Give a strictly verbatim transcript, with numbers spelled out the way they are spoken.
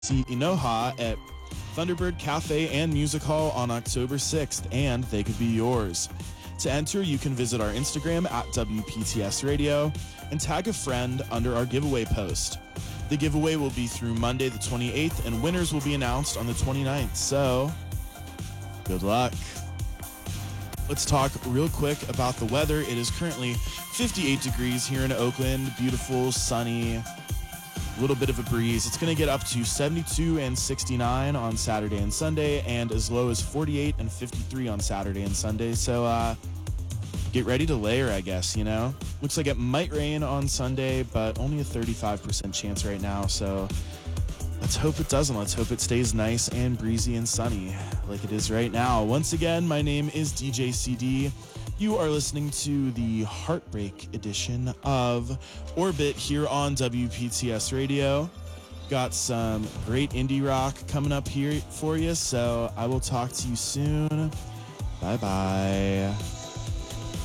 see Inoha at Thunderbird Cafe and Music Hall on October sixth, and they could be yours. To enter, you can visit our Instagram at W P T S Radio and tag a friend under our giveaway post. The giveaway will be through Monday the twenty-eighth, and winners will be announced on the twenty-ninth, so good luck. Let's talk real quick about the weather. It is currently fifty-eight degrees here in Oakland, beautiful, sunny, a little bit of a breeze. It's going to get up to seventy-two and sixty-nine on Saturday and Sunday, and as low as forty-eight and fifty-three on Saturday and Sunday. So uh, get ready to layer, I guess, you know? Looks like it might rain on Sunday, but only a thirty-five percent chance right now. So let's hope it doesn't. Let's hope it stays nice and breezy and sunny like it is right now. Once again, my name is D J C D. You are listening to the Heartbreak edition of Orbit here on W P T S Radio. Got some great indie rock coming up here for you, so I will talk to you soon. Bye-bye.